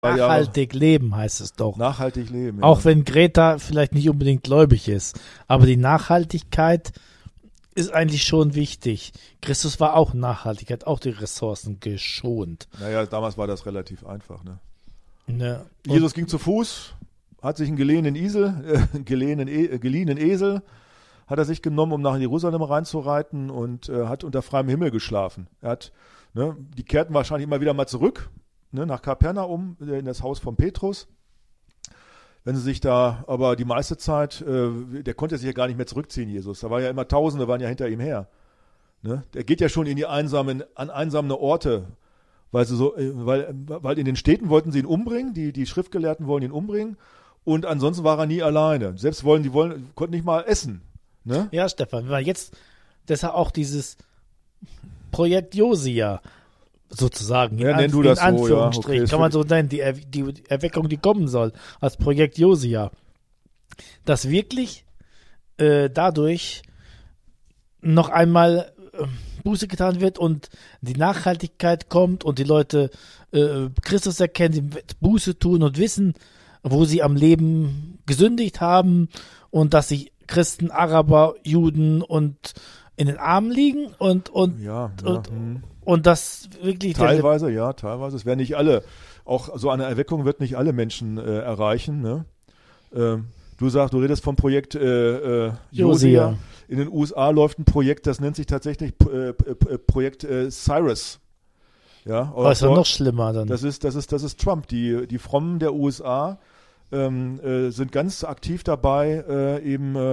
Nachhaltig leben heißt es doch. Nachhaltig leben, ja. Auch wenn Greta vielleicht nicht unbedingt gläubig ist. Aber die Nachhaltigkeit ist eigentlich schon wichtig. Christus war auch nachhaltig, hat auch die Ressourcen geschont. Naja, damals war das relativ einfach, ne? Ne? Jesus ging zu Fuß, hat sich einen geliehenen Esel, hat er sich genommen, um nach Jerusalem reinzureiten und hat unter freiem Himmel geschlafen. Die kehrten wahrscheinlich immer wieder mal zurück, ne, nach Kapernaum, in das Haus von Petrus. Wenn sie sich da, aber die meiste Zeit, der konnte sich ja gar nicht mehr zurückziehen, Jesus. Da war ja immer Tausende, waren ja hinter ihm her. Ne? Der geht ja schon in an einsame Orte, weil in den Städten wollten sie ihn umbringen, die Schriftgelehrten wollen ihn umbringen und ansonsten war er nie alleine. Selbst konnten nicht mal essen. Ne? Ja, Stefan, weil jetzt, deshalb auch dieses Projekt Josia, sozusagen, nenn du das so, Anführungsstrichen, ja, okay, kann man so nennen, die Erweckung, die kommen soll, als Projekt Josia, dass wirklich dadurch noch einmal Buße getan wird und die Nachhaltigkeit kommt und die Leute Christus erkennen, die Buße tun und wissen, wo sie am Leben gesündigt haben und dass sich Christen, Araber, Juden und in den Armen liegen und das wirklich teilweise. Es werden nicht alle, auch so eine Erweckung wird nicht alle Menschen erreichen. Ne? Du redest vom Projekt Josia. In den USA läuft ein Projekt, das nennt sich tatsächlich Projekt Cyrus. Ja, aber ist ja noch schlimmer dann. Das ist Trump. Die Frommen der USA sind ganz aktiv dabei,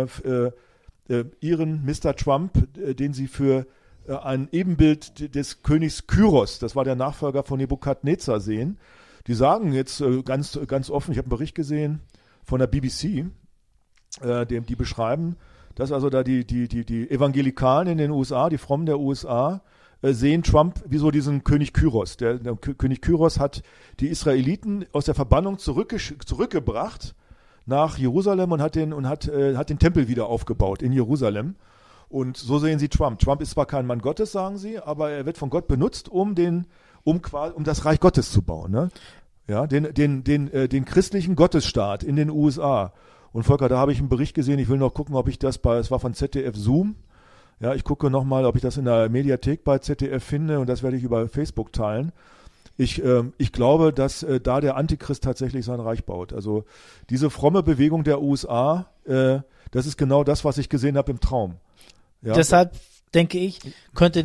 ihren Mr. Trump, den sie für ein Ebenbild des Königs Kyros, das war der Nachfolger von Nebukadnezar, sehen. Die sagen jetzt ganz, ganz offen, ich habe einen Bericht gesehen von der BBC, die beschreiben, dass also da die Evangelikalen in den USA, die Frommen der USA, sehen Trump wie so diesen König Kyros. Der König Kyros hat die Israeliten aus der Verbannung zurückgebracht nach Jerusalem und hat den Tempel wieder aufgebaut in Jerusalem. Und so sehen sie Trump. Trump ist zwar kein Mann Gottes, sagen sie, aber er wird von Gott benutzt, um das Reich Gottes zu bauen. Ne? Ja, den christlichen Gottesstaat in den USA. Und Volker, da habe ich einen Bericht gesehen, ich will noch gucken, ob ich es war von ZDF Zoom. Ja, ich gucke nochmal, ob ich das in der Mediathek bei ZDF finde und das werde ich über Facebook teilen. Ich glaube, dass da der Antichrist tatsächlich sein Reich baut. Also diese fromme Bewegung der USA, das ist genau das, was ich gesehen habe im Traum. Ja. Deshalb denke ich, könnte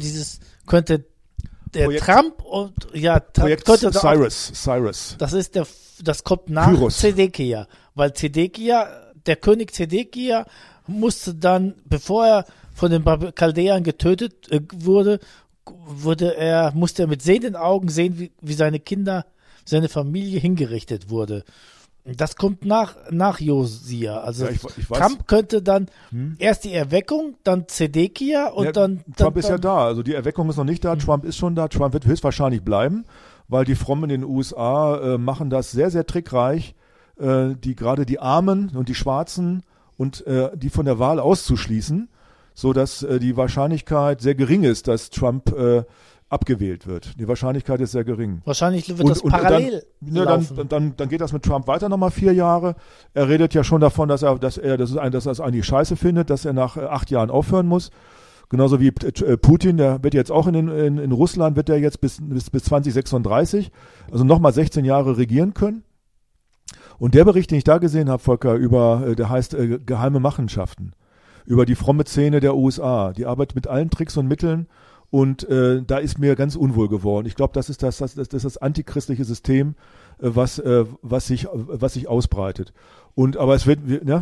der Projekt, Trump und Projekt Cyrus. Das kommt nach Zedekia, weil der König Zedekia musste dann, bevor er von den Chaldäern getötet wurde, musste er mit sehenden Augen sehen, wie seine Kinder, seine Familie hingerichtet wurde. Das kommt nach Josia. Also ich weiß. Trump könnte dann erst die Erweckung, dann Zedekia und dann Trump ist ja da. Also die Erweckung ist noch nicht da. Trump ist schon da. Trump wird höchstwahrscheinlich bleiben, weil die Frommen in den USA machen das sehr, sehr trickreich, gerade die Armen und die Schwarzen und die von der Wahl auszuschließen, so dass die Wahrscheinlichkeit sehr gering ist, dass Trump abgewählt wird. Die Wahrscheinlichkeit ist sehr gering. Wahrscheinlich wird das parallel laufen. Dann geht das mit Trump weiter nochmal 4 Jahre. Er redet ja schon davon, dass er das eigentlich scheiße findet, dass er nach 8 Jahren aufhören muss. Genauso wie Putin, der wird jetzt auch in Russland, wird er jetzt bis 2036, also nochmal 16 Jahre regieren können. Und der Bericht, den ich da gesehen habe, Volker, der heißt Geheime Machenschaften, über die fromme Szene der USA. Die arbeitet mit allen Tricks und Mitteln. Und da ist mir ganz unwohl geworden. Ich glaube, das ist das antichristliche System, was sich ausbreitet. Aber es wird,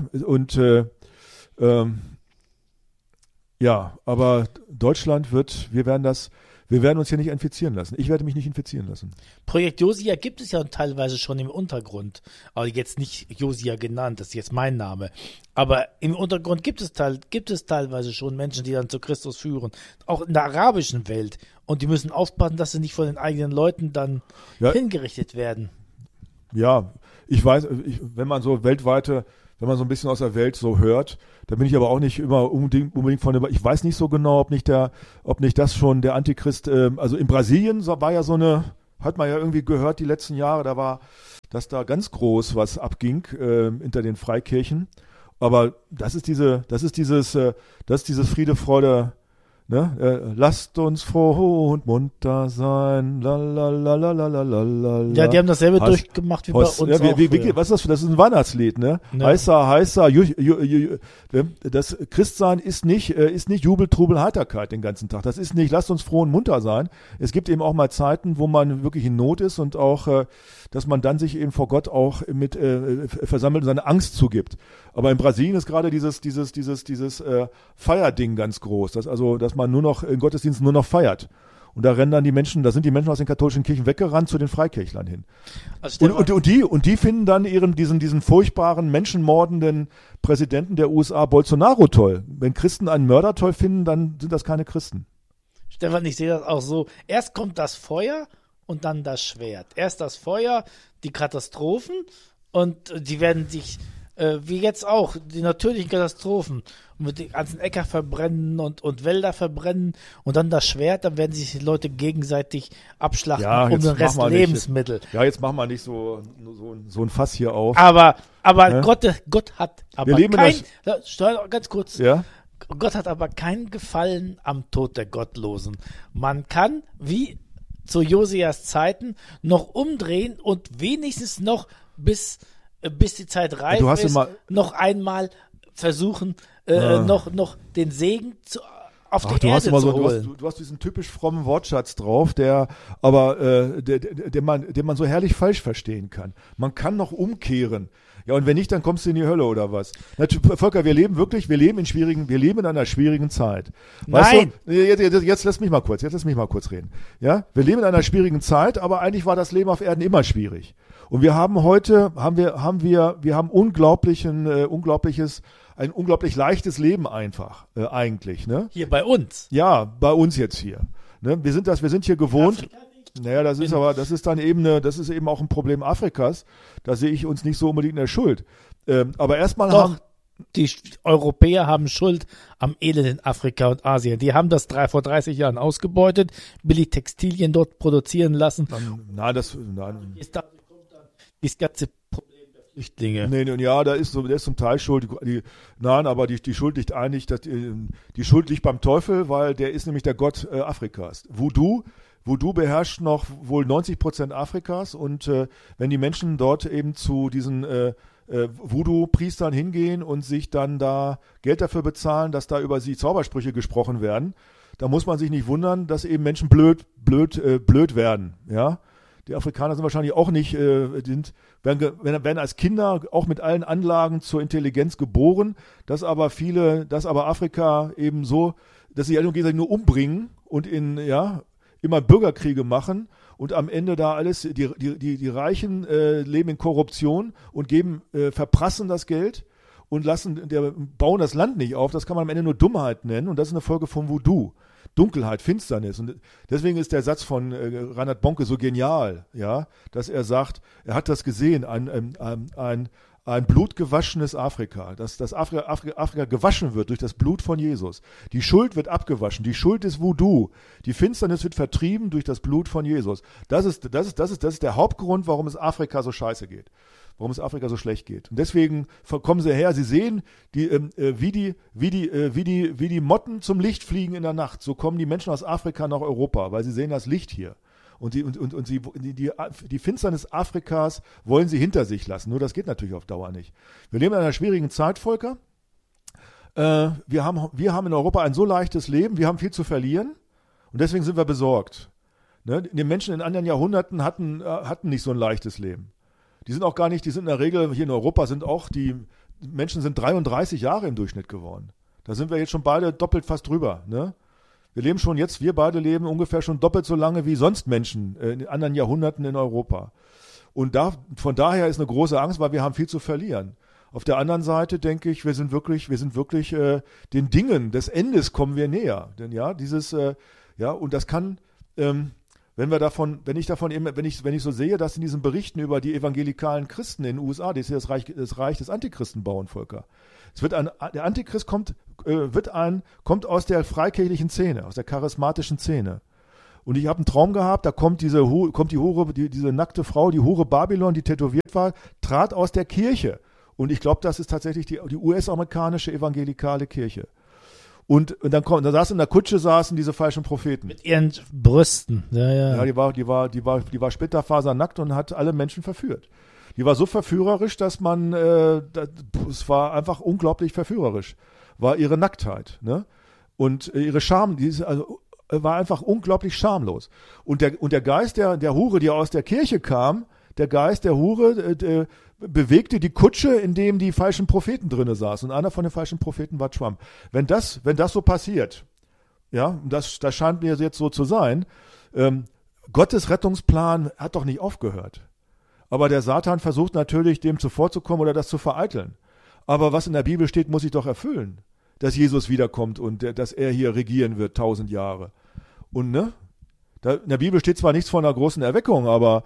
aber Deutschland wir werden uns hier nicht infizieren lassen. Ich werde mich nicht infizieren lassen. Projekt Josia gibt es ja teilweise schon im Untergrund. Aber jetzt nicht Josia genannt, das ist jetzt mein Name. Aber im Untergrund gibt es teilweise schon Menschen, die dann zu Christus führen. Auch in der arabischen Welt. Und die müssen aufpassen, dass sie nicht von den eigenen Leuten dann hingerichtet werden. Ja, ich weiß, wenn man so ein bisschen aus der Welt so hört, da bin ich aber auch nicht immer unbedingt von, ich weiß nicht so genau, ob nicht das schon der Antichrist, also in Brasilien war ja so eine hat man ja irgendwie gehört die letzten Jahre, dass da ganz groß was abging hinter den Freikirchen. Aber das ist dieses Friede, Freude, ne? Lasst uns froh und munter sein. Ja, die haben dasselbe durchgemacht wie bei uns ja, auch. was ist das? Das ist ein Weihnachtslied, ne? Ja. Heißer, das Christsein ist nicht Jubel, Trubel, Heiterkeit den ganzen Tag. Das ist nicht, lasst uns froh und munter sein. Es gibt eben auch mal Zeiten, wo man wirklich in Not ist und auch, dass man dann sich eben vor Gott auch mit versammelt und seine Angst zugibt. Aber in Brasilien ist gerade dieses Feierding ganz groß, dass man nur noch in Gottesdiensten nur noch feiert. Und da sind die Menschen aus den katholischen Kirchen weggerannt zu den Freikirchlern hin. Also und die finden dann diesen furchtbaren, menschenmordenden Präsidenten der USA, Bolsonaro, toll. Wenn Christen einen Mörder toll finden, dann sind das keine Christen. Stefan, ich sehe das auch so. Erst kommt das Feuer und dann das Schwert. Erst das Feuer, die Katastrophen und die werden sich wie jetzt auch, die natürlichen Katastrophen, mit den ganzen Äcker verbrennen und Wälder verbrennen und dann das Schwert, dann werden sich die Leute gegenseitig abschlachten um den Rest Lebensmittel. Jetzt machen wir nicht so ein Fass hier auf. Aber Gott hat aber ganz kurz, ja? Gott hat aber keinen Gefallen am Tod der Gottlosen. Man kann, wie zu Josias Zeiten, noch umdrehen und wenigstens noch bis die Zeit reif ist, noch einmal versuchen, noch den Segen auf die Erde zu holen. Du hast diesen typisch frommen Wortschatz drauf, den man so herrlich falsch verstehen kann. Man kann noch umkehren. Ja, und wenn nicht, dann kommst du in die Hölle oder was? Volker, wir leben in einer schwierigen Zeit. Nein! Weißt du, jetzt lass mich mal kurz reden. Ja, wir leben in einer schwierigen Zeit, aber eigentlich war das Leben auf Erden immer schwierig. Und wir haben heute, ein unglaublich leichtes Leben einfach, eigentlich, ne? Hier bei uns? Ja, bei uns jetzt hier. Ne? Wir sind hier gewohnt. Naja, das ist eben auch ein Problem Afrikas. Da sehe ich uns nicht so unbedingt in der Schuld. Aber erstmal die Europäer haben Schuld am Elend in Afrika und Asien. Die haben das vor 30 Jahren ausgebeutet, billig Textilien dort produzieren lassen. Nein. Das ganze Problem der Flüchtlinge. Der ist zum Teil schuld. Aber die Schuld liegt eigentlich, die Schuld liegt beim Teufel, weil der ist nämlich der Gott Afrikas. Voodoo beherrscht noch wohl 90% Afrikas und wenn die Menschen dort eben zu diesen Voodoo-Priestern hingehen und sich dann da Geld dafür bezahlen, dass da über sie Zaubersprüche gesprochen werden, da muss man sich nicht wundern, dass eben Menschen blöd werden, ja. Die Afrikaner sind wahrscheinlich auch nicht, werden als Kinder auch mit allen Anlagen zur Intelligenz geboren, dass aber Afrika eben so, dass sie gegenseitig nur umbringen und immer Bürgerkriege machen und am Ende da alles, die Reichen leben in Korruption und verprassen das Geld und bauen das Land nicht auf. Das kann man am Ende nur Dummheit nennen und das ist eine Folge von Voodoo. Dunkelheit, Finsternis. Und deswegen ist der Satz von Reinhard Bonke so genial, ja, dass er sagt, er hat das gesehen, ein blutgewaschenes Afrika, dass Afrika gewaschen wird durch das Blut von Jesus. Die Schuld wird abgewaschen, die Schuld ist Voodoo. Die Finsternis wird vertrieben durch das Blut von Jesus. Das ist der Hauptgrund, warum es Afrika so scheiße geht. Warum es Afrika so schlecht geht. Und deswegen kommen sie her, sie sehen, wie die Motten zum Licht fliegen in der Nacht. So kommen die Menschen aus Afrika nach Europa, weil sie sehen das Licht hier. Und die Finsternis Afrikas wollen sie hinter sich lassen. Nur das geht natürlich auf Dauer nicht. Wir leben in einer schwierigen Zeit, Volker. Wir haben in Europa ein so leichtes Leben, wir haben viel zu verlieren. Und deswegen sind wir besorgt. Ne? Die Menschen in anderen Jahrhunderten hatten nicht so ein leichtes Leben. Die sind in der Regel, hier in Europa die Menschen sind 33 Jahre im Durchschnitt geworden. Da sind wir jetzt schon beide doppelt fast drüber, ne? Wir beide leben ungefähr schon doppelt so lange wie sonst Menschen in anderen Jahrhunderten in Europa. Und von daher ist eine große Angst, weil wir haben viel zu verlieren. Auf der anderen Seite denke ich, wir sind wirklich den Dingen des Endes kommen wir näher. Denn und das kann, wenn ich so sehe, dass in diesen Berichten über die evangelikalen Christen in den USA, das ist das Reich des Antichristen bauen, Volker. Der Antichrist kommt aus der freikirchlichen Szene, aus der charismatischen Szene. Und ich habe einen Traum gehabt, da kommt die Hure, diese nackte Frau, die Hure Babylon, die tätowiert war, trat aus der Kirche. Und ich glaube, das ist tatsächlich die US-amerikanische evangelikale Kirche. Und dann da saßen in der Kutsche diese falschen Propheten. Mit ihren Brüsten. Ja, die war splitterfasernackt und hat alle Menschen verführt. Die war so verführerisch, dass es war einfach unglaublich verführerisch, war ihre Nacktheit, ne? Und ihre Scham, war einfach unglaublich schamlos. Und der Geist der Hure, die aus der Kirche kam, der Geist der Hure bewegte die Kutsche, in dem die falschen Propheten drinne saßen. Und einer von den falschen Propheten war Trump. Wenn das so passiert, ja, das scheint mir jetzt so zu sein, Gottes Rettungsplan hat doch nicht aufgehört. Aber der Satan versucht natürlich, dem zuvorzukommen oder das zu vereiteln. Aber was in der Bibel steht, muss sich doch erfüllen. Dass Jesus wiederkommt und dass er hier regieren wird 1000 Jahre. Und ne? In der Bibel steht zwar nichts von einer großen Erweckung, aber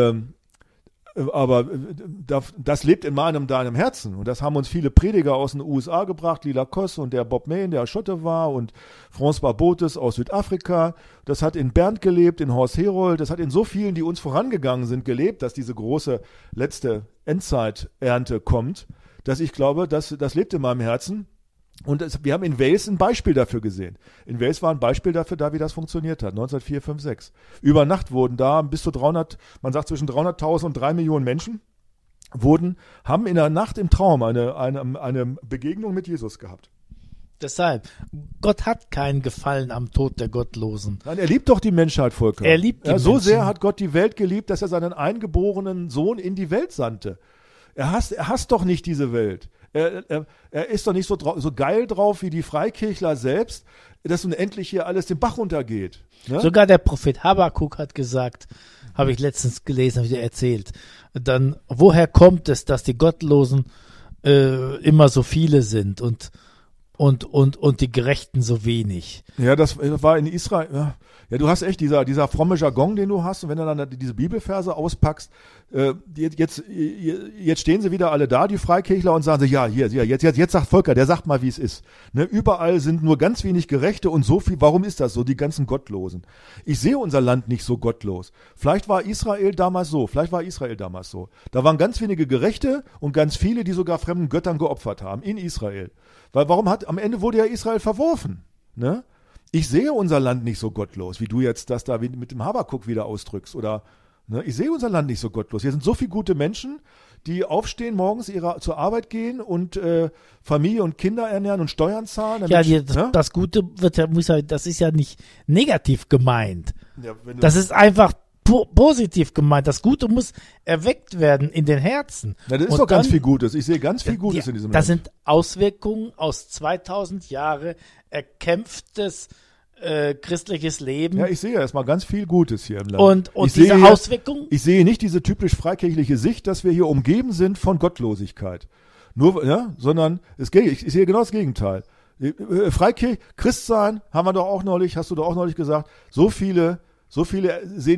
das lebt in deinem Herzen. Und das haben uns viele Prediger aus den USA gebracht, Lila Koss und der Bob Main, der Schotte war, und François Botes aus Südafrika. Das hat in Bernd gelebt, in Horst Herold. Das hat in so vielen, die uns vorangegangen sind, gelebt, dass diese große letzte Endzeiternte kommt, dass ich glaube, das lebt in meinem Herzen. Und wir haben in Wales ein Beispiel dafür gesehen. In Wales war ein Beispiel dafür da, wie das funktioniert hat, 1904, 5, 6. Über Nacht wurden da bis zu 300, man sagt zwischen 300.000 und 3 Millionen Menschen, haben in der Nacht im Traum eine Begegnung mit Jesus gehabt. Deshalb, Gott hat keinen Gefallen am Tod der Gottlosen. Nein, er liebt doch die Menschheit, Volker. Er liebt die so Menschen. sehr hat Gott die Welt geliebt, dass er seinen eingeborenen Sohn in die Welt sandte. Er hasst doch nicht diese Welt. Er ist doch nicht so geil drauf wie die Freikirchler selbst, dass nun endlich hier alles den Bach runtergeht. Ne? Sogar der Prophet Habakuk hat gesagt, habe ich letztens gelesen, habe ich dir erzählt, dann, woher kommt es, dass die Gottlosen immer so viele sind und die Gerechten so wenig? Ja, das war in Israel. Ja, du hast echt dieser fromme Jargon, den du hast, und wenn du dann diese Bibelverse auspackst, jetzt stehen sie wieder alle da, die Freikirchler, und sagen sie, jetzt sagt Volker, der sagt mal, wie es ist. Ne, überall sind nur ganz wenig Gerechte und so viel, warum ist das so, die ganzen Gottlosen? Ich sehe unser Land nicht so gottlos. Vielleicht war Israel damals so. Da waren ganz wenige Gerechte und ganz viele, die sogar fremden Göttern geopfert haben, in Israel. Weil am Ende wurde ja Israel verworfen, ne? Ich sehe unser Land nicht so gottlos, wie du jetzt das da mit dem Habakuk wieder ausdrückst. Oder, ne, ich sehe unser Land nicht so gottlos. Hier sind so viele gute Menschen, die aufstehen, morgens zur Arbeit gehen und Familie und Kinder ernähren und Steuern zahlen. Damit, das Gute das ist ja nicht negativ gemeint. Ja, das ist einfach positiv gemeint. Das Gute muss erweckt werden in den Herzen. Na, das ist doch ganz viel Gutes. Ich sehe ganz viel Gutes in diesem Land. Das sind Auswirkungen aus 2000 Jahre erkämpftes christliches Leben. Ja, ich sehe erstmal ganz viel Gutes hier im Land. Und diese Auswirkungen? Ich sehe nicht diese typisch freikirchliche Sicht, dass wir hier umgeben sind von Gottlosigkeit. Sondern ich sehe genau das Gegenteil. Christsein hast du doch auch neulich gesagt, so viele sehen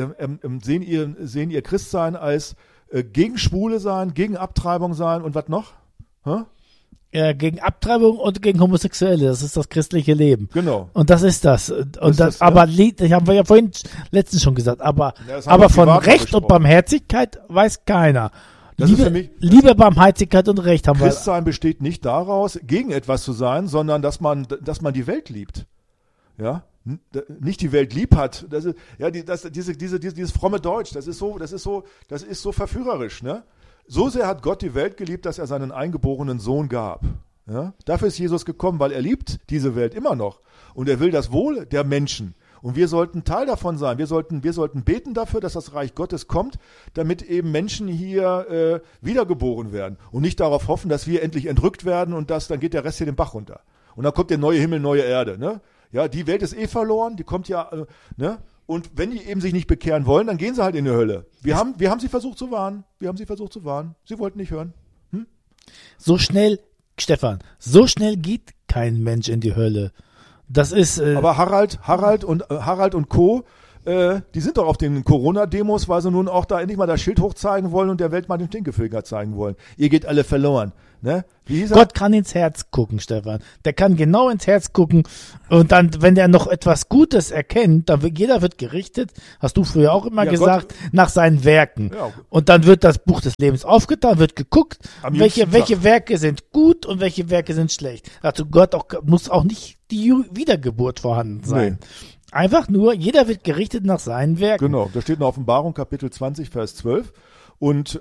ihr Christsein als gegen Schwule sein, gegen Abtreibung sein und was noch? Ja, gegen Abtreibung und gegen Homosexuelle, das ist das christliche Leben. Genau. Und das ist das. Das haben wir ja vorhin letztens schon gesagt, aber von Recht und Barmherzigkeit weiß keiner. Liebe, Barmherzigkeit und Recht haben wir. Christsein besteht nicht daraus, gegen etwas zu sein, sondern dass man die Welt liebt. Ja? Nicht die Welt lieb hat. Das ist, ja, dieses fromme Deutsch, das ist so verführerisch, ne? So sehr hat Gott die Welt geliebt, dass er seinen eingeborenen Sohn gab. Ja? Dafür ist Jesus gekommen, weil er liebt diese Welt immer noch. Und er will das Wohl der Menschen. Und wir sollten Teil davon sein. Wir sollten beten dafür, dass das Reich Gottes kommt, damit eben Menschen hier wiedergeboren werden. Und nicht darauf hoffen, dass wir endlich entrückt werden und dann geht der Rest hier den Bach runter. Und dann kommt der neue Himmel, neue Erde. Ne? Ja, die Welt ist verloren, die kommt ja, ne? Und wenn die eben sich nicht bekehren wollen, dann gehen sie halt in die Hölle. Wir haben sie versucht zu warnen. Sie wollten nicht hören. So schnell, Stefan, so schnell geht kein Mensch in die Hölle. Das ist. Aber Harald und Co. die sind doch auf den Corona-Demos, weil sie nun auch da endlich mal das Schild hochzeigen wollen und der Welt mal den Stinkefinger zeigen wollen. Ihr geht alle verloren. Ne? Wie hieß er? Gott kann ins Herz gucken, Stefan. Der kann genau ins Herz gucken und dann, wenn der noch etwas Gutes erkennt, dann jeder wird gerichtet, hast du früher auch immer gesagt, nach seinen Werken. Ja. Und dann wird das Buch des Lebens aufgetan, wird geguckt, Am welche jüngsten Tag. Werke sind gut und welche Werke sind schlecht. Dazu Gott muss auch nicht die Wiedergeburt vorhanden sein. Nee. Einfach nur, jeder wird gerichtet nach seinen Werken. Genau, da steht in Offenbarung Kapitel 20, Vers 12. Und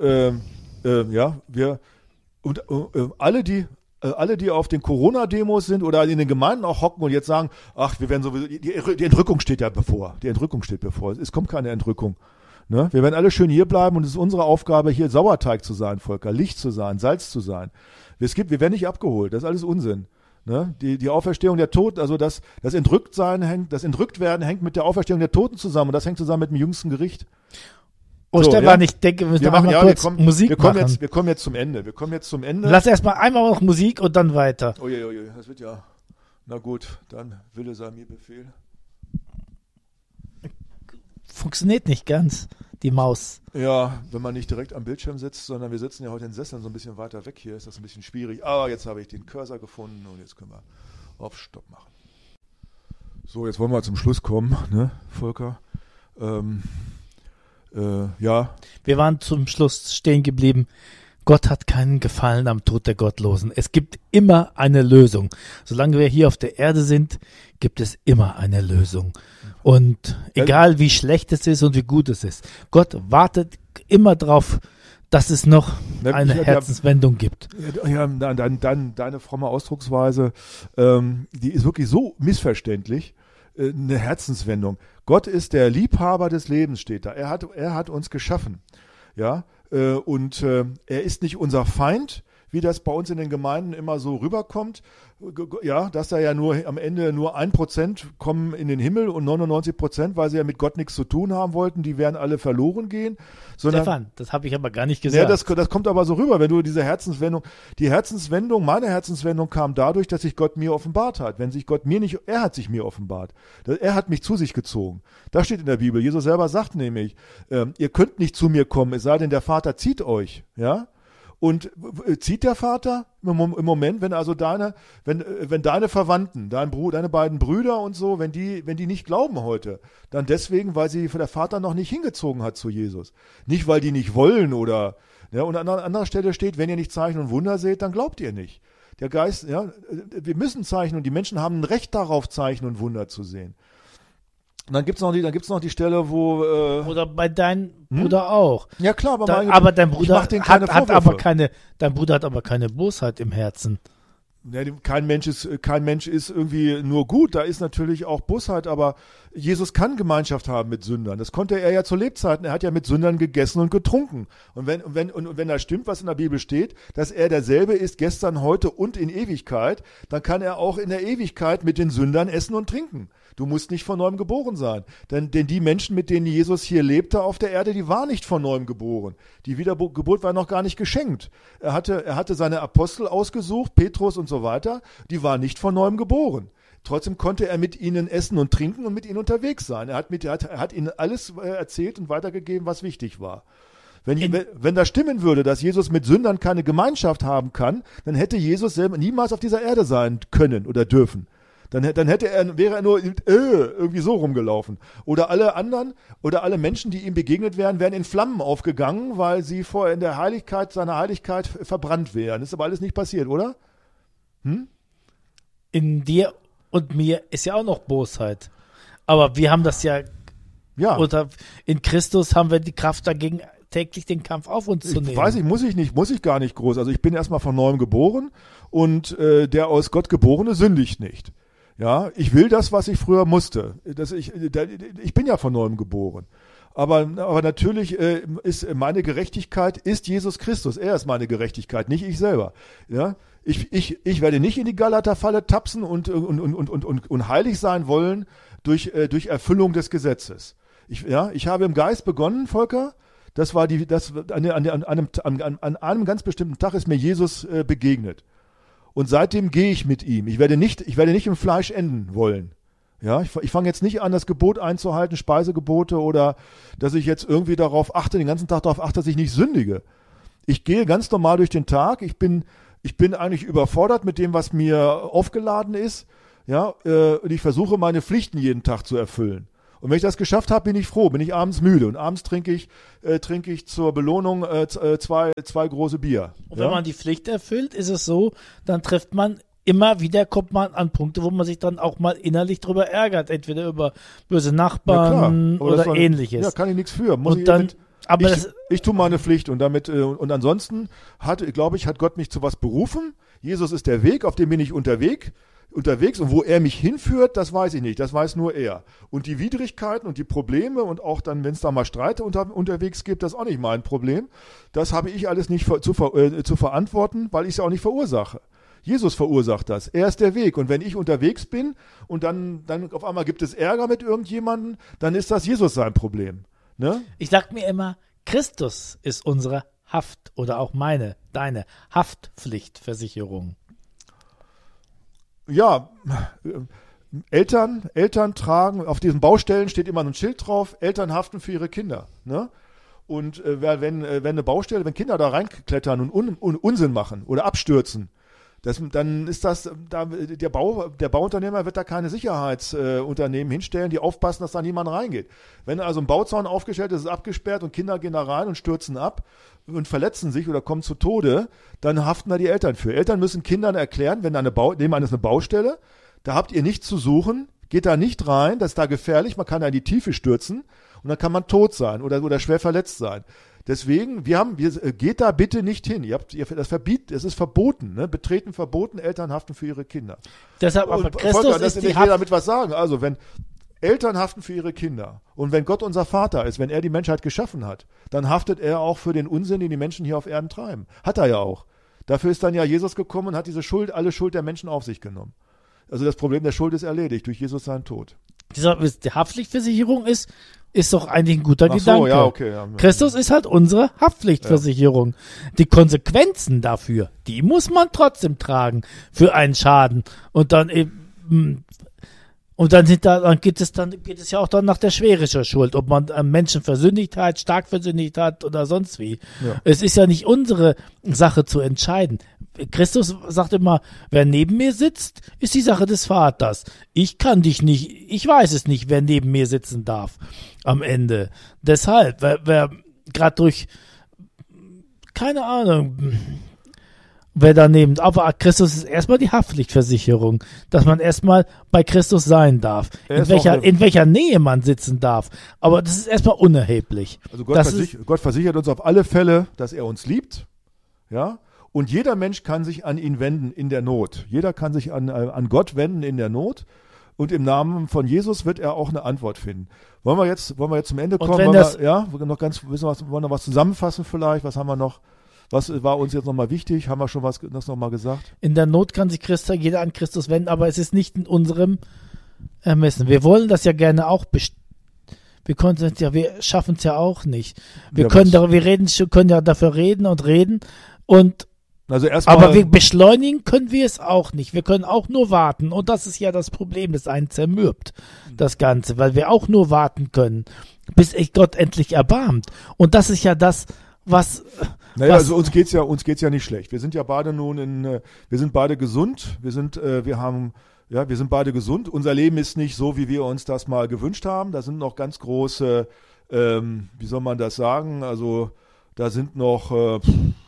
alle, die auf den Corona-Demos sind oder in den Gemeinden auch hocken und jetzt sagen, ach, wir werden sowieso, die Entrückung steht ja bevor. Die Entrückung steht bevor. Es kommt keine Entrückung. Ne? Wir werden alle schön hier bleiben und es ist unsere Aufgabe, hier Sauerteig zu sein, Volker, Licht zu sein, Salz zu sein. Wir werden nicht abgeholt. Das ist alles Unsinn. Ne? Die Auferstehung der Toten, also das Entrücktwerden hängt mit der Auferstehung der Toten zusammen und das hängt zusammen mit dem jüngsten Gericht. Oh, so, Stefan, ich denke, wir müssen mal kurz Musik machen. Wir kommen jetzt zum Ende. Lass erstmal einmal noch Musik und dann weiter. Oje, das wird ja. Na gut, dann Wille sei mir Befehl. Funktioniert nicht ganz, die Maus. Ja, wenn man nicht direkt am Bildschirm sitzt, sondern wir sitzen ja heute in Sesseln so ein bisschen weiter weg hier, ist das ein bisschen schwierig. Aber jetzt habe ich den Cursor gefunden und jetzt können wir auf Stopp machen. So, jetzt wollen wir zum Schluss kommen, ne, Volker? Ja. Wir waren zum Schluss stehen geblieben. Gott hat keinen Gefallen am Tod der Gottlosen. Es gibt immer eine Lösung. Solange wir hier auf der Erde sind, gibt es immer eine Lösung. Und egal wie schlecht es ist und wie gut es ist, Gott wartet immer drauf, dass es noch eine Herzenswendung gibt. Ja, deine fromme Ausdrucksweise, die ist wirklich so missverständlich. Eine Herzenswendung. Gott ist der Liebhaber des Lebens, steht da. Er hat uns geschaffen. Ja, und er ist nicht unser Feind, wie das bei uns in den Gemeinden immer so rüberkommt. Ja, dass da ja nur am Ende nur 1% kommen in den Himmel und 99%, weil sie ja mit Gott nichts zu tun haben wollten, die werden alle verloren gehen. Stefan, das habe ich aber gar nicht gesagt. Ja, das kommt aber so rüber, wenn du diese meine Herzenswendung kam dadurch, dass sich Gott mir offenbart hat. Wenn sich Gott mir nicht, er hat sich mir offenbart. Er hat mich zu sich gezogen. Das steht in der Bibel. Jesus selber sagt nämlich, ihr könnt nicht zu mir kommen, es sei denn, der Vater zieht euch. Ja? Und zieht der Vater im Moment, wenn also deine Verwandten, deine beiden Brüder und so, wenn die nicht glauben heute, dann deswegen, weil sie der Vater noch nicht hingezogen hat zu Jesus. Nicht, weil die nicht wollen oder, ja, und an anderer Stelle steht, wenn ihr nicht Zeichen und Wunder seht, dann glaubt ihr nicht. Der Geist, ja, wir müssen Zeichen und die Menschen haben ein Recht darauf, Zeichen und Wunder zu sehen. Und dann gibt's noch die Stelle, wo oder bei deinem Bruder auch. Ja klar, aber dein Bruder hat aber keine Bosheit im Herzen. Ja, kein Mensch ist irgendwie nur gut, da ist natürlich auch Bosheit, aber Jesus kann Gemeinschaft haben mit Sündern. Das konnte er ja zu Lebzeiten, er hat ja mit Sündern gegessen und getrunken. Und wenn da stimmt, was in der Bibel steht, dass er derselbe ist gestern, heute und in Ewigkeit, dann kann er auch in der Ewigkeit mit den Sündern essen und trinken. Du musst nicht von neuem geboren sein. Denn die Menschen, mit denen Jesus hier lebte auf der Erde, die waren nicht von neuem geboren. Die Wiedergeburt war noch gar nicht geschenkt. Er hatte seine Apostel ausgesucht, Petrus und so weiter, die waren nicht von neuem geboren. Trotzdem konnte er mit ihnen essen und trinken und mit ihnen unterwegs sein. Er hat ihnen alles erzählt und weitergegeben, was wichtig war. Wenn das stimmen würde, dass Jesus mit Sündern keine Gemeinschaft haben kann, dann hätte Jesus selber niemals auf dieser Erde sein können oder dürfen. Dann wäre er nur irgendwie so rumgelaufen. Oder alle Menschen, die ihm begegnet wären in Flammen aufgegangen, weil sie vorher in der Heiligkeit, seiner Heiligkeit verbrannt wären. Ist aber alles nicht passiert, oder? In dir und mir ist ja auch noch Bosheit. Aber wir haben das ja. Oder in Christus haben wir die Kraft dagegen, täglich den Kampf auf uns zu nehmen. Weiß ich, muss ich gar nicht groß. Also ich bin erstmal von neuem geboren und der aus Gott Geborene sündigt nicht. Ja, ich will das, was ich früher musste. Ich bin ja von neuem geboren. Aber natürlich ist meine Gerechtigkeit ist Jesus Christus. Er ist meine Gerechtigkeit, nicht ich selber. Ja, ich werde nicht in die Galaterfalle tapsen und heilig sein wollen durch Erfüllung des Gesetzes. Ich habe im Geist begonnen, Volker. An einem ganz bestimmten Tag ist mir Jesus begegnet. Und seitdem gehe ich mit ihm. Ich werde nicht im Fleisch enden wollen. Ja, ich fange jetzt nicht an, das Gebot einzuhalten, Speisegebote, oder dass ich jetzt irgendwie darauf achte, den ganzen Tag darauf achte, dass ich nicht sündige. Ich gehe ganz normal durch den Tag. Ich bin eigentlich überfordert mit dem, was mir aufgeladen ist. Ja, und ich versuche, meine Pflichten jeden Tag zu erfüllen. Und wenn ich das geschafft habe, bin ich froh, bin ich abends müde. Und abends trinke ich zur Belohnung zwei große Bier. Und wenn man die Pflicht erfüllt, ist es so, dann kommt man an Punkte, wo man sich dann auch mal innerlich drüber ärgert. Entweder über böse Nachbarn oder Ähnliches. Ja, kann ich nichts für. Ich tue meine Pflicht und damit, und ansonsten hat Gott mich zu was berufen. Jesus ist der Weg, auf dem bin ich unterwegs, und wo er mich hinführt, das weiß ich nicht, das weiß nur er. Und die Widrigkeiten und die Probleme und auch dann, wenn es da mal Streit unterwegs gibt, das ist auch nicht mein Problem. Das habe ich alles nicht zu verantworten, weil ich es ja auch nicht verursache. Jesus verursacht das. Er ist der Weg. Und wenn ich unterwegs bin und dann auf einmal gibt es Ärger mit irgendjemandem, dann ist das Jesus sein Problem. Ne? Ich sag mir immer, Christus ist unsere Haft oder auch deine Haftpflichtversicherung. Ja, Eltern tragen, auf diesen Baustellen steht immer ein Schild drauf, Eltern haften für ihre Kinder. Ne? Und wenn Kinder da reinklettern und Unsinn machen oder abstürzen, dann ist das, der Bauunternehmer wird da keine Sicherheitsunternehmen hinstellen, die aufpassen, dass da niemand reingeht. Wenn also ein Bauzaun aufgestellt ist, ist es abgesperrt und Kinder gehen da rein und stürzen ab und verletzen sich oder kommen zu Tode, dann haften da die Eltern für. Eltern müssen Kindern erklären, nebenan ist eine Baustelle, da habt ihr nichts zu suchen, geht da nicht rein, das ist da gefährlich, man kann da in die Tiefe stürzen und dann kann man tot sein oder schwer verletzt sein. Deswegen, geht da bitte nicht hin. Es ist verboten, ne? Betreten verboten, Eltern haften für ihre Kinder. Deshalb aber Christus Volker, ist die ich will damit was sagen. Also, wenn Eltern haften für ihre Kinder und wenn Gott unser Vater ist, wenn er die Menschheit geschaffen hat, dann haftet er auch für den Unsinn, den die Menschen hier auf Erden treiben. Hat er ja auch. Dafür ist dann ja Jesus gekommen und hat alle Schuld der Menschen auf sich genommen. Also das Problem der Schuld ist erledigt durch Jesus seinen Tod. Die Haftpflichtversicherung ist doch eigentlich ein guter Gedanke. Ach so, ja, okay. Ja. Christus ist halt unsere Haftpflichtversicherung. Ja. Die Konsequenzen dafür, die muss man trotzdem tragen für einen Schaden. Und dann geht es ja auch dann nach der Schwere der Schuld, ob man Menschen versündigt hat, stark versündigt hat oder sonst wie. Ja. Es ist ja nicht unsere Sache zu entscheiden. Christus sagt immer, wer neben mir sitzt, ist die Sache des Vaters. Ich weiß es nicht, wer neben mir sitzen darf am Ende. Deshalb, wer gerade durch, keine Ahnung, wer daneben, aber Christus ist erstmal die Haftpflichtversicherung, dass man erstmal bei Christus sein darf, in welcher Nähe man sitzen darf. Aber das ist erstmal unerheblich. Also Gott versichert uns auf alle Fälle, dass er uns liebt, ja. Und jeder Mensch kann sich an ihn wenden in der Not. Jeder kann sich an Gott wenden in der Not. Und im Namen von Jesus wird er auch eine Antwort finden. Wollen wir jetzt zum Ende kommen? Wollen wir noch was zusammenfassen vielleicht? Was haben wir noch? Was war uns jetzt nochmal wichtig? Haben wir schon das nochmal gesagt? In der Not kann sich jeder an Christus wenden, aber es ist nicht in unserem Ermessen. Wir wollen das ja gerne auch wir schaffen es ja auch nicht. Wir können ja dafür reden und aber wir beschleunigen können wir es auch nicht. Wir können auch nur warten. Und das ist ja das Problem, das einen zermürbt, das Ganze, weil wir auch nur warten können, bis sich Gott endlich erbarmt. Und das ist ja das, was... also uns geht's ja nicht schlecht. Wir sind ja beide wir sind beide gesund. Wir sind beide gesund. Unser Leben ist nicht so, wie wir uns das mal gewünscht haben. Da sind noch ganz große, wie soll man das sagen? Also da sind noch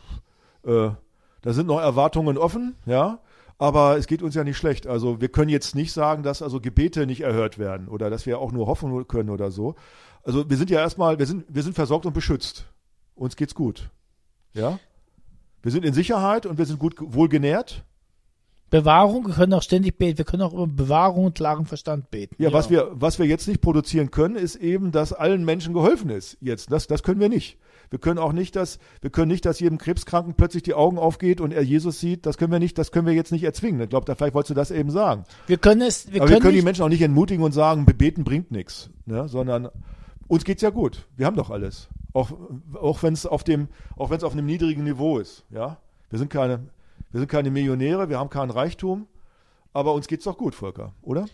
Erwartungen offen, ja, aber es geht uns ja nicht schlecht. Also wir können jetzt nicht sagen, dass also Gebete nicht erhört werden oder dass wir auch nur hoffen können oder so. Also wir sind ja erstmal, wir sind versorgt und beschützt. Uns geht's gut, ja. Wir sind in Sicherheit und wir sind wohl genährt. Bewahrung, wir können auch ständig beten, wir können auch über Bewahrung und klaren Verstand beten. Ja, was wir jetzt nicht produzieren können, ist eben, dass allen Menschen geholfen ist. Jetzt, das können wir nicht. Wir können nicht, dass jedem Krebskranken plötzlich die Augen aufgeht und er Jesus sieht. Das können wir jetzt nicht erzwingen. Ich glaube, vielleicht wolltest du das eben sagen. Wir können die Menschen auch nicht entmutigen und sagen, beten bringt nichts, ne? Sondern uns geht's ja gut. Wir haben doch alles. Auch wenn es auf einem niedrigen Niveau ist, ja. Wir sind keine Millionäre, wir haben keinen Reichtum, aber uns geht's doch gut, Volker, oder?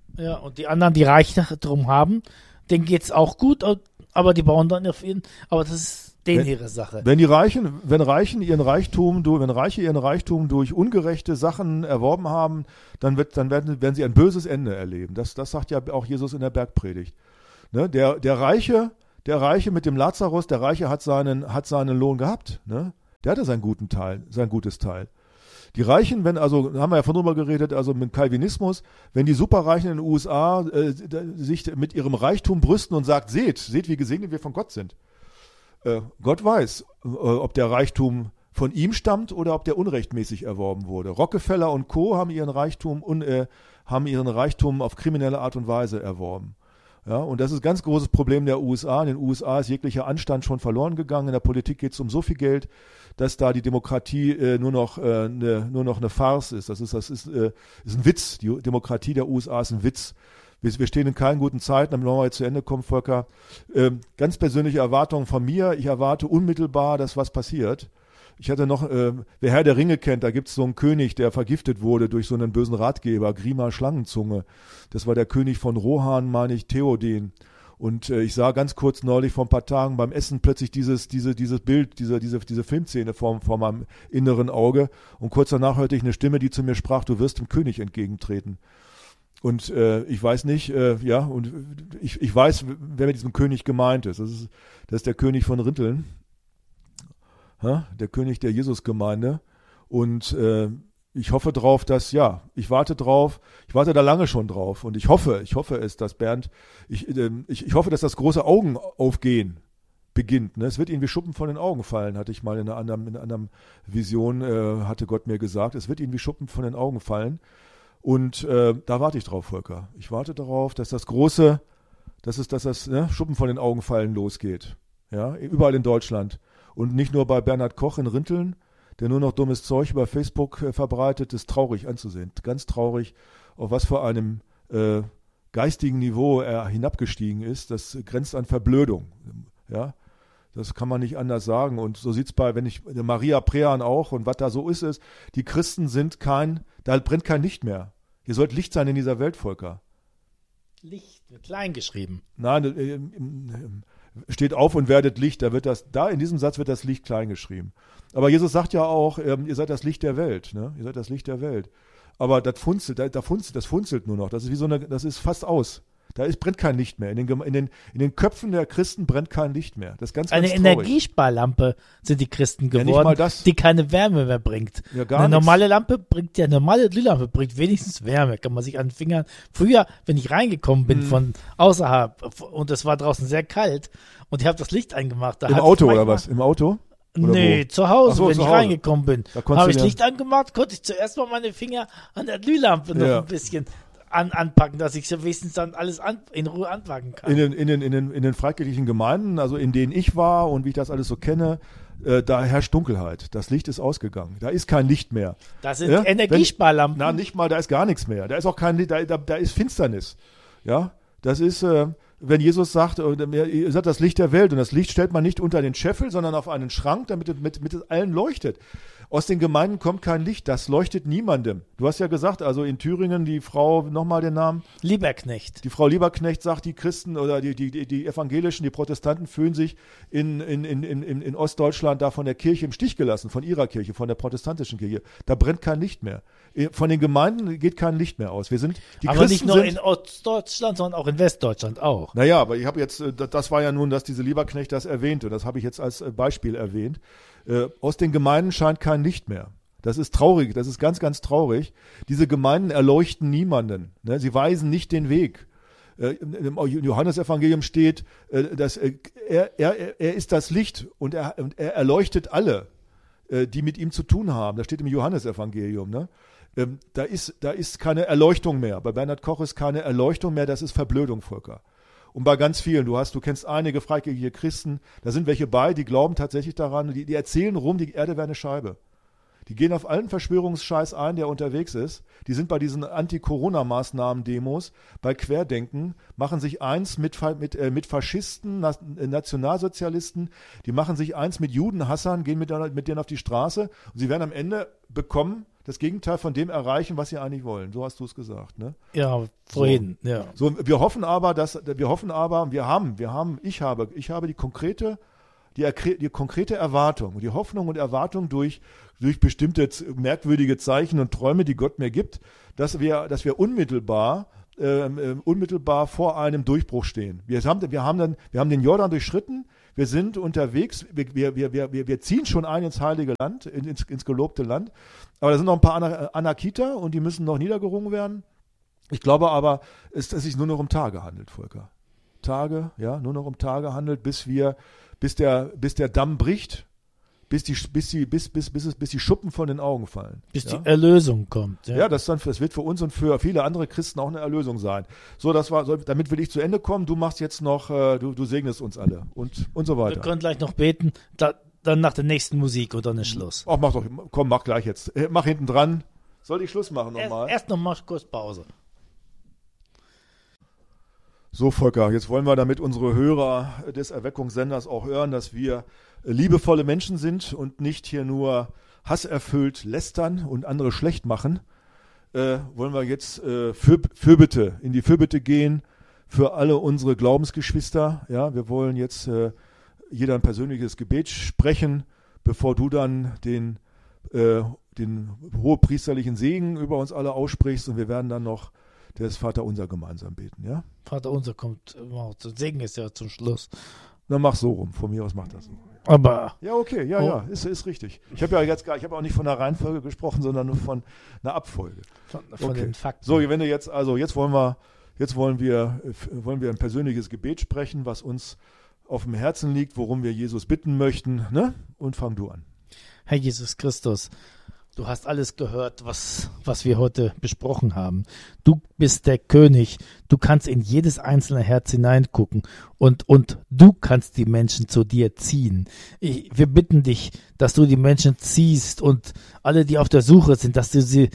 Ja, und die anderen, die Reichtum haben, denen geht's auch gut, aber die bauen dann auf ihn. Aber das ist denen ihre Sache. Wenn Reiche ihren Reichtum durch ungerechte Sachen erworben haben, dann werden sie ein böses Ende erleben. Das sagt ja auch Jesus in der Bergpredigt. Ne? Der Reiche mit dem Lazarus, der Reiche hat seinen Lohn gehabt. Ne? Der hatte sein gutes Teil. Die Reichen, haben wir ja von drüber geredet, also mit Calvinismus, wenn die Superreichen in den USA sich mit ihrem Reichtum brüsten und sagt, seht, wie gesegnet wir von Gott sind. Gott weiß, ob der Reichtum von ihm stammt oder ob der unrechtmäßig erworben wurde. Rockefeller und Co. haben ihren Reichtum auf kriminelle Art und Weise erworben. Ja, und das ist ein ganz großes Problem der USA. In den USA ist jeglicher Anstand schon verloren gegangen. In der Politik geht es um so viel Geld, dass da die Demokratie nur noch eine Farce ist. Das ist ein Witz. Die Demokratie der USA ist ein Witz. Wir stehen in keinen guten Zeiten, damit wollen wir jetzt zu Ende kommen, Volker. Ganz persönliche Erwartungen von mir. Ich erwarte unmittelbar, dass was passiert. Ich hatte noch, wer Herr der Ringe kennt, da gibt es so einen König, der vergiftet wurde durch so einen bösen Ratgeber, Grima Schlangenzunge. Das war der König von Rohan, meine ich, Theoden. Und ich sah ganz kurz neulich vor ein paar Tagen beim Essen plötzlich dieses Bild, diese Filmszene vor meinem inneren Auge. Und kurz danach hörte ich eine Stimme, die zu mir sprach, du wirst dem König entgegentreten. Und ich weiß nicht, und ich weiß, wer mit diesem König gemeint ist. Das ist der König von Rinteln. Der König der Jesusgemeinde. Und ich hoffe drauf, ich warte da lange schon drauf. Und ich hoffe es, dass Bernd, ich hoffe, dass das große Augen aufgehen beginnt. Ne? Es wird ihnen wie Schuppen von den Augen fallen, hatte ich mal in einer anderen Vision, hatte Gott mir gesagt. Es wird ihnen wie Schuppen von den Augen fallen. Und da warte ich drauf, Volker. Ich warte darauf, dass das Schuppen von den Augen fallen losgeht. Ja, überall in Deutschland. Und nicht nur bei Bernhard Koch in Rinteln, der nur noch dummes Zeug über Facebook verbreitet, ist traurig anzusehen. Ganz traurig, auf was für einem geistigen Niveau er hinabgestiegen ist. Das grenzt an Verblödung. Ja, das kann man nicht anders sagen. Und so sieht es Maria Prean auch und was da so ist, die Christen da brennt kein Licht mehr. Ihr sollt Licht sein in dieser Welt, Volker. Licht wird klein geschrieben. Nein, steht auf und werdet Licht. In diesem Satz wird das Licht klein geschrieben. Aber Jesus sagt ja auch, ihr seid das Licht der Welt. Ne? Ihr seid das Licht der Welt. Aber das funzelt nur noch. Das ist fast aus. Brennt kein Licht mehr. In den Köpfen der Christen brennt kein Licht mehr. Das ist ganz, ganz Eine traurig. Energiesparlampe sind die Christen geworden, nicht mal das. die keine Wärme mehr bringt. Ja, gar eine nichts. normale Glühlampe bringt wenigstens Wärme. Kann man sich an den Fingern. Früher, wenn ich reingekommen bin von außerhalb und es war draußen sehr kalt und ich habe das Licht angemacht. Im Auto oder was? Im Auto? Oder Nee, wo? zu Hause, Ach so, wenn zu ich Hause. reingekommen bin. Habe ich Licht angemacht, konnte ich zuerst mal meine Finger an der Glühlampe noch ein bisschen anpacken, dass ich so wenigstens dann alles in Ruhe anpacken kann. In den freikirchlichen Gemeinden, also in denen ich war und wie ich das alles so kenne, da herrscht Dunkelheit. Das Licht ist ausgegangen. Da ist kein Licht mehr. Das sind Energiesparlampen. Nicht mal, da ist gar nichts mehr. Da ist auch kein Licht, da ist Finsternis. Ja, das ist, wenn Jesus sagt, ihr seid das Licht der Welt und das Licht stellt man nicht unter den Scheffel, sondern auf einen Schrank, damit es allen leuchtet. Aus den Gemeinden kommt kein Licht, das leuchtet niemandem. Du hast ja gesagt, also in Thüringen die Frau, nochmal den Namen? Lieberknecht. Die Frau Lieberknecht sagt, die Christen oder die Evangelischen, die Protestanten fühlen sich in Ostdeutschland da von der Kirche im Stich gelassen, von ihrer Kirche, von der protestantischen Kirche. Da brennt kein Licht mehr. Von den Gemeinden geht kein Licht mehr aus. Aber nicht nur in Ostdeutschland, sondern auch in Westdeutschland auch. Naja, aber ich habe jetzt, das war ja nun, dass diese Lieberknecht das erwähnte. Das habe ich jetzt als Beispiel erwähnt. Aus den Gemeinden scheint kein Licht mehr. Das ist traurig, das ist ganz, ganz traurig. Diese Gemeinden erleuchten niemanden. Ne? Sie weisen nicht den Weg. Im Johannesevangelium steht, dass er ist das Licht und er erleuchtet alle, die mit ihm zu tun haben. Das steht im Johannesevangelium. Ne? Da ist keine Erleuchtung mehr. Bei Bernhard Koch ist keine Erleuchtung mehr, das ist Verblödung, Volker. Und bei ganz vielen, du kennst einige freikirchliche Christen, da sind welche bei, die glauben tatsächlich daran, die erzählen rum, die Erde wäre eine Scheibe. Die gehen auf allen Verschwörungsscheiß ein, der unterwegs ist. Die sind bei diesen Anti-Corona-Maßnahmen-Demos, bei Querdenken, machen sich eins mit Faschisten, Nationalsozialisten, die machen sich eins mit Judenhassern, gehen mit denen auf die Straße und sie werden am Ende bekommen, das Gegenteil von dem erreichen, was sie eigentlich wollen. So hast du es gesagt, ne? Ja, vorhin, ja. So, wir hoffen aber, ich habe die konkrete Erwartung, die Hoffnung und Erwartung durch bestimmte merkwürdige Zeichen und Träume, die Gott mir gibt, dass wir unmittelbar vor einem Durchbruch stehen. Wir haben den Jordan durchschritten, wir sind unterwegs, wir ziehen schon ein ins heilige Land, ins gelobte Land, aber da sind noch ein paar Anakiter und die müssen noch niedergerungen werden. Ich glaube aber, dass es sich nur noch um Tage handelt, Volker. Nur noch um Tage handelt, bis der Damm bricht, bis die Schuppen von den Augen fallen. Bis die Erlösung kommt. Ja, das wird für uns und für viele andere Christen auch eine Erlösung sein. So, damit will ich zu Ende kommen. Du machst jetzt noch, du segnest uns alle und so weiter. Wir können gleich noch beten, dann nach der nächsten Musik oder dann ist Schluss. Ach, mach gleich jetzt. Mach hinten dran. Soll ich Schluss machen nochmal? Erst noch mal kurz Pause. So, Volker, jetzt wollen wir, damit unsere Hörer des Erweckungssenders auch hören, dass wir liebevolle Menschen sind und nicht hier nur hasserfüllt lästern und andere schlecht machen, wollen wir jetzt in die Fürbitte gehen für alle unsere Glaubensgeschwister. Ja, wir wollen jetzt jeder ein persönliches Gebet sprechen, bevor du dann den hohepriesterlichen Segen über uns alle aussprichst, und wir werden dann noch das Vaterunser gemeinsam beten, ja? Vaterunser kommt immer zu Segen, ist ja zum Schluss. Na, mach so rum. Von mir aus mach das so. Aber. Ja, okay, ja, ist richtig. Ich habe auch nicht von einer Reihenfolge gesprochen, sondern nur von einer Abfolge. Von den Fakten. So, wenn du jetzt wollen wir ein persönliches Gebet sprechen, was uns auf dem Herzen liegt, worum wir Jesus bitten möchten, ne? Und fang du an. Herr Jesus Christus, du hast alles gehört, was wir heute besprochen haben. Du bist der König. Du kannst in jedes einzelne Herz hineingucken und du kannst die Menschen zu dir ziehen. Wir bitten dich, dass du die Menschen ziehst und alle, die auf der Suche sind, dass du sie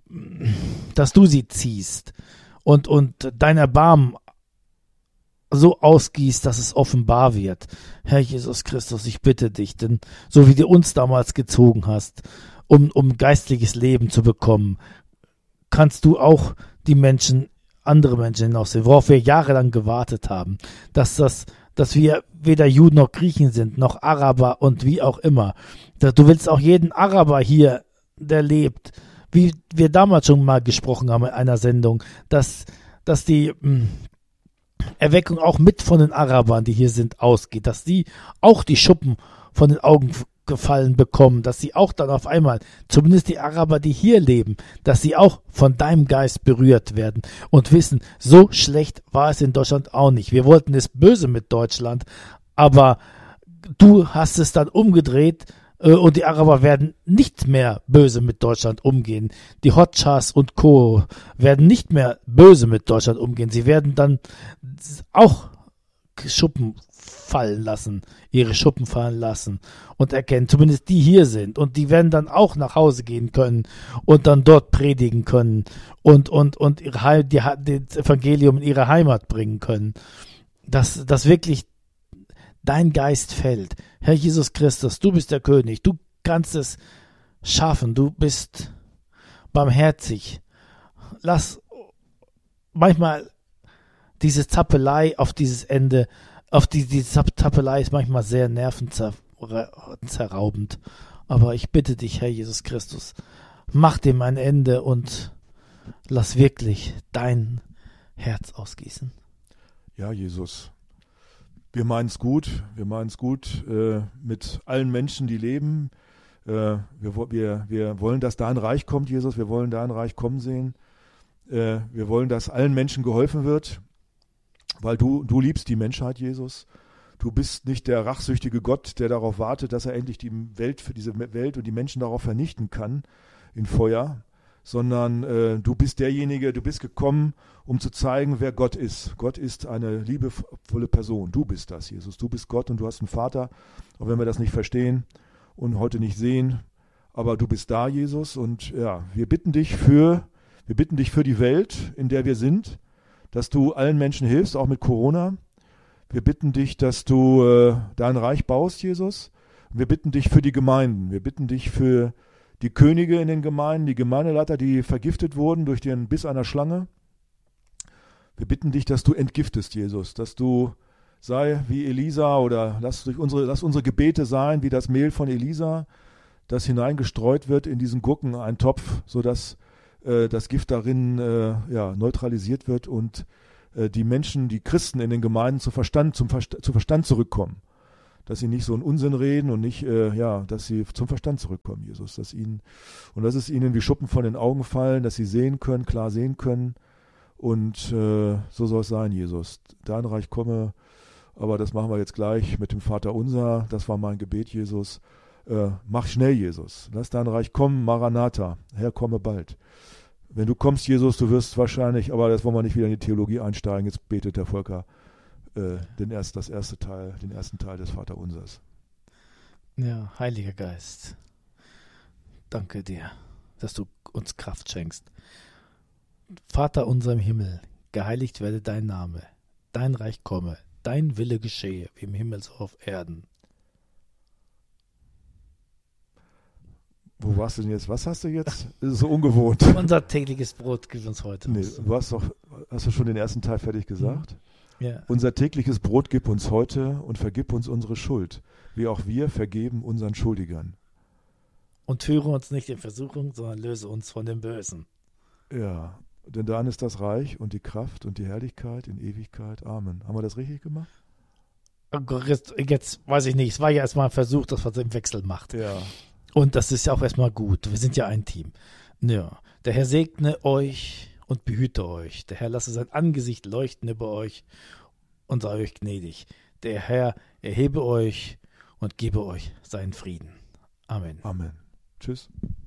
ziehst und dein Erbarmen so ausgießt, dass es offenbar wird. Herr Jesus Christus, ich bitte dich, denn so wie du uns damals gezogen hast, um geistliches Leben zu bekommen, kannst du auch die Menschen, andere Menschen hinaussehen, worauf wir jahrelang gewartet haben, dass wir weder Juden noch Griechen sind, noch Araber und wie auch immer. Du willst auch jeden Araber hier, der lebt, wie wir damals schon mal gesprochen haben in einer Sendung, dass die Erweckung auch mit von den Arabern, die hier sind, ausgeht, dass die auch die Schuppen von den Augen gefallen bekommen, dass sie auch dann auf einmal, zumindest die Araber, die hier leben, dass sie auch von deinem Geist berührt werden und wissen, so schlecht war es in Deutschland auch nicht. Wir wollten es böse mit Deutschland, aber du hast es dann umgedreht und die Araber werden nicht mehr böse mit Deutschland umgehen. Die Hotchas und Co. werden nicht mehr böse mit Deutschland umgehen. Sie werden dann auch ihre Schuppen fallen lassen und erkennen, zumindest die hier sind, und die werden dann auch nach Hause gehen können und dann dort predigen können und das Evangelium in ihre Heimat bringen können, dass wirklich dein Geist fällt. Herr Jesus Christus, du bist der König, du kannst es schaffen, du bist barmherzig. Lass manchmal diese Zappelei auf dieses Ende, diese Zappelei ist manchmal sehr nervenzerraubend. Aber ich bitte dich, Herr Jesus Christus, mach dem ein Ende und lass wirklich dein Herz ausgießen. Ja, Jesus, wir meinen es gut mit allen Menschen, die leben. Wir wollen, dass dein Reich kommt, Jesus, wir wollen dein Reich kommen sehen. Wir wollen, dass allen Menschen geholfen wird, weil du liebst die Menschheit, Jesus. Du bist nicht der rachsüchtige Gott, der darauf wartet, dass er endlich diese Welt und die Menschen darauf vernichten kann in Feuer, sondern du bist du bist gekommen, um zu zeigen, wer Gott ist. Gott ist eine liebevolle Person. Du bist das, Jesus. Du bist Gott und du hast einen Vater, auch wenn wir das nicht verstehen und heute nicht sehen. Aber du bist da, Jesus. Und ja, wir bitten dich für die Welt, in der wir sind, dass du allen Menschen hilfst, auch mit Corona. Wir bitten dich, dass du dein Reich baust, Jesus. Wir bitten dich für die Gemeinden. Wir bitten dich für die Könige in den Gemeinden, die Gemeindeleiter, die vergiftet wurden durch den Biss einer Schlange. Wir bitten dich, dass du entgiftest, Jesus, dass du sei wie Elisa oder lass unsere Gebete sein wie das Mehl von Elisa, das hineingestreut wird in diesen Gurkeneintopf, sodass das Gift darin neutralisiert wird und die Menschen, die Christen in den Gemeinden zu Verstand zurückkommen. Dass sie nicht so einen Unsinn reden und nicht, dass sie zum Verstand zurückkommen, Jesus. Dass es ihnen wie Schuppen von den Augen fallen, dass sie sehen können, klar sehen können. Und so soll es sein, Jesus. Dein Reich komme, aber das machen wir jetzt gleich mit dem Vater Unser. Das war mein Gebet, Jesus. Mach schnell, Jesus. Lass dein Reich kommen, Maranatha. Herr, komme bald. Wenn du kommst, Jesus, du wirst wahrscheinlich, aber das wollen wir nicht wieder in die Theologie einsteigen. Jetzt betet der Volker den ersten Teil des Vaterunsers. Ja, Heiliger Geist, danke dir, dass du uns Kraft schenkst. Vater unser im Himmel, geheiligt werde dein Name, dein Reich komme, dein Wille geschehe, wie im Himmel so auf Erden. Wo warst du denn jetzt? Was hast du jetzt? Das ist so ungewohnt. Unser tägliches Brot gib uns heute. Nee, hast du schon den ersten Teil fertig gesagt? Ja. Unser tägliches Brot gib uns heute und vergib uns unsere Schuld, wie auch wir vergeben unseren Schuldigern. Und führe uns nicht in Versuchung, sondern löse uns von dem Bösen. Ja, denn dein ist das Reich und die Kraft und die Herrlichkeit in Ewigkeit. Amen. Haben wir das richtig gemacht? Jetzt weiß ich nicht, es war ja erstmal ein Versuch, dass man es im Wechsel macht. Ja. Und das ist ja auch erstmal gut. Wir sind ja ein Team. Ja. Der Herr segne euch und behüte euch. Der Herr lasse sein Angesicht leuchten über euch und sei euch gnädig. Der Herr erhebe euch und gebe euch seinen Frieden. Amen. Amen. Tschüss.